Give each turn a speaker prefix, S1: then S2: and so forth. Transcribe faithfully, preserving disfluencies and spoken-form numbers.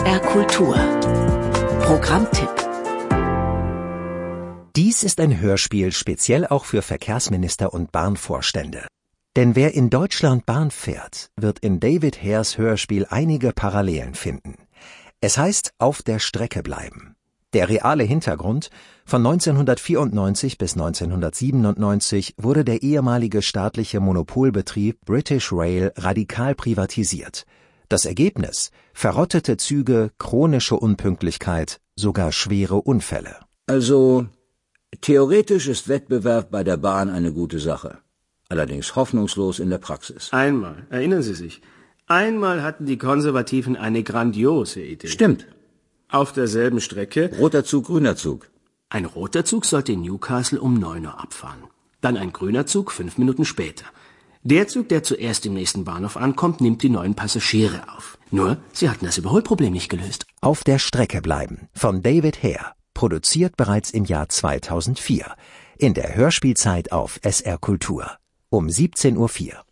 S1: R Kultur. Programmtipp.
S2: Dies ist ein Hörspiel speziell auch für Verkehrsminister und Bahnvorstände. Denn wer in Deutschland Bahn fährt, wird in David Hares Hörspiel einige Parallelen finden. Es heißt Auf der Strecke bleiben. Der reale Hintergrund: Von neunzehnhundertvierundneunzig bis neunzehnhundertsiebenundneunzig wurde der ehemalige staatliche Monopolbetrieb British Rail radikal privatisiert. Das Ergebnis: verrottete Züge, chronische Unpünktlichkeit, sogar schwere Unfälle.
S3: Also, theoretisch ist Wettbewerb bei der Bahn eine gute Sache. Allerdings hoffnungslos in der Praxis.
S4: Einmal, erinnern Sie sich, einmal hatten die Konservativen eine grandiose Idee.
S3: Stimmt.
S4: Auf derselben Strecke.
S3: Roter Zug, grüner Zug.
S4: Ein roter Zug sollte in Newcastle um neun Uhr abfahren. Dann ein grüner Zug fünf Minuten später. Der Zug, der zuerst im nächsten Bahnhof ankommt, nimmt die neuen Passagiere auf. Nur, sie hatten das Überholproblem nicht gelöst.
S2: Auf der Strecke bleiben von David Hare. Produziert bereits im Jahr zweitausendvier. In der Hörspielzeit auf S R Kultur. Um siebzehn Uhr vier.